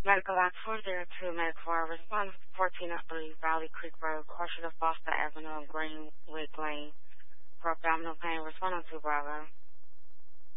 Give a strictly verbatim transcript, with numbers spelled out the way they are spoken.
Medical Act four zero two, Medical four, response fourteen oh three, Valley Creek Road, portion of Foster Avenue and Greenwich Lane. For abdominal pain, responding to Bravo.